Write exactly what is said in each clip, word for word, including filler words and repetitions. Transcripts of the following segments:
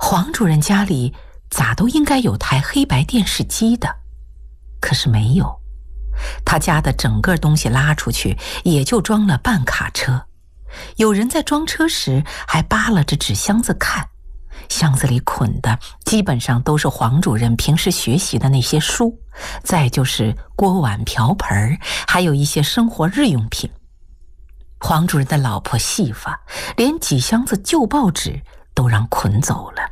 黄主任家里咋都应该有台黑白电视机的，可是没有。他家的整个东西拉出去也就装了半卡车，有人在装车时还扒拉着纸箱子看，箱子里捆的基本上都是黄主任平时学习的那些书，再就是锅碗瓢盆，还有一些生活日用品。黄主任的老婆细发连几箱子旧报纸都让捆走了。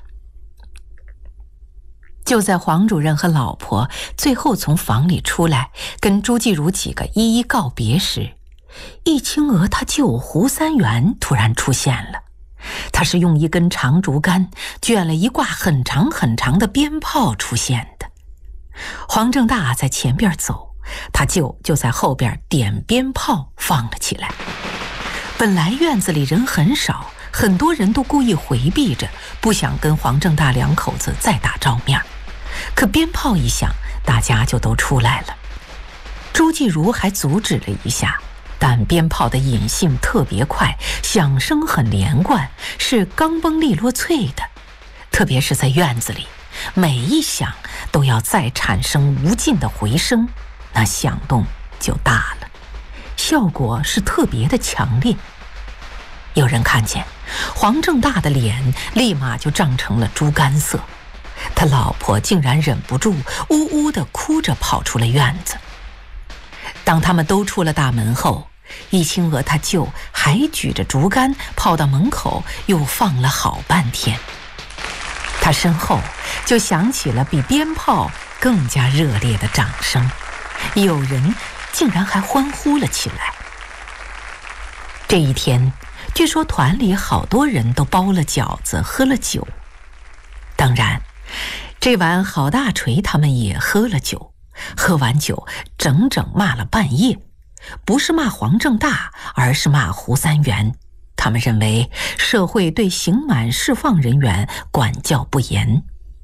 就在黄主任和老婆最后从房里出来跟朱继儒几个一一告别时，易清娥他舅胡三元突然出现了。他是用一根长竹竿卷了一挂很长很长的鞭炮出现的。黄正大在前边走，他舅就在后边点鞭炮放了起来。本来院子里人很少，很多人都故意回避着，不想跟黄正大两口子再打照面。可鞭炮一响，大家就都出来了。朱继儒还阻止了一下，但鞭炮的引信特别快，响声很连贯，是钢嘣利落脆的。特别是在院子里，每一响都要再产生无尽的回声，那响动就大了，效果是特别的强烈。有人看见黄正大的脸立马就涨成了猪肝色，他老婆竟然忍不住呜呜地哭着跑出了院子。当他们都出了大门后，易清娥他舅还举着竹竿跑到门口，又放了好半天。他身后就响起了比鞭炮更加热烈的掌声，有人竟然还欢呼了起来。这一天，据说团里好多人都包了饺子，喝了酒。当然，这晚郝大锤他们也喝了酒，喝完酒整整骂了半夜，不是骂黄正大，而是骂胡三元。他们认为社会对刑满释放人员管教不严。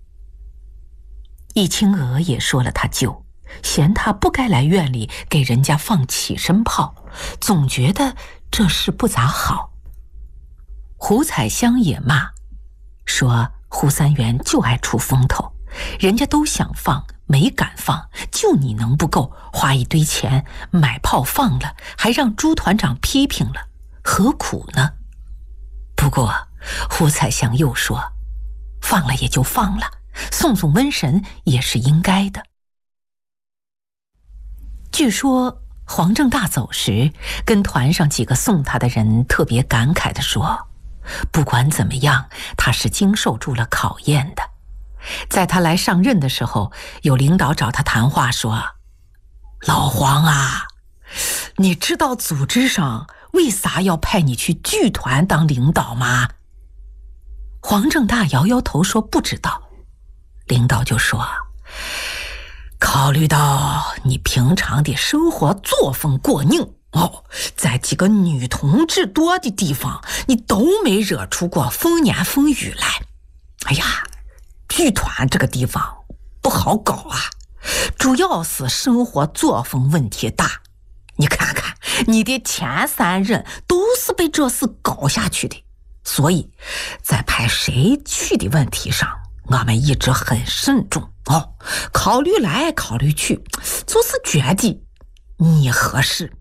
易清娥也说了他舅，嫌他不该来院里给人家放起身炮，总觉得这事不咋好。胡彩香也骂，说胡三元就爱出风头，人家都想放没敢放，就你能不够，花一堆钱买炮放了，还让朱团长批评了，何苦呢？不过胡彩香又说，放了也就放了，送送瘟神也是应该的。据说黄正大走时，跟团上几个送他的人特别感慨地说，不管怎么样，他是经受住了考验的。在他来上任的时候，有领导找他谈话说，老黄啊，你知道组织上为啥要派你去剧团当领导吗？黄正大摇摇头说不知道。领导就说，考虑到你平常的生活作风过硬哦，在几个女同志多的地方，你都没惹出过风言风语来。哎呀，剧团这个地方不好搞啊，主要是生活作风问题大。你看看你的前三任都是被这事搞下去的，所以在派谁去的问题上，我们一直很慎重哦，考虑来考虑去，就是觉得你合适。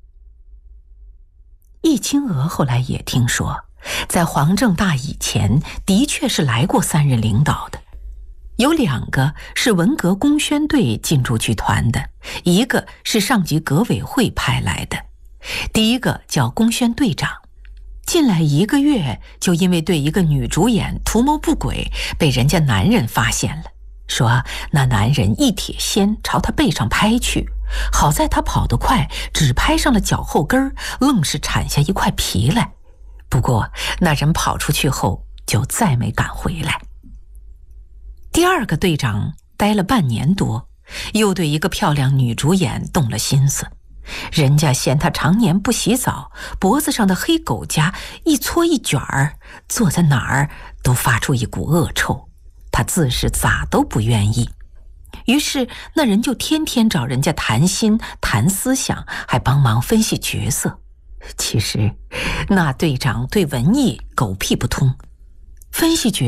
易清娥后来也听说，在黄正大以前的确是来过三任领导的，有两个是文革工宣队进驻剧团的，一个是上级革委会派来的。第一个叫工宣队长，进来一个月就因为对一个女主演图谋不轨，被人家男人发现了，说那男人一铁锨朝他背上拍去，好在他跑得快，只拍上了脚后跟，愣是铲下一块皮来。不过那人跑出去后就再没敢回来。第二个队长待了半年多，又对一个漂亮女主演动了心思。人家嫌他常年不洗澡，脖子上的黑狗夹一搓一卷儿，坐在哪儿都发出一股恶臭，他自是咋都不愿意。于是那人就天天找人家谈心谈思想，还帮忙分析角色。其实那队长对文艺狗屁不通，分析角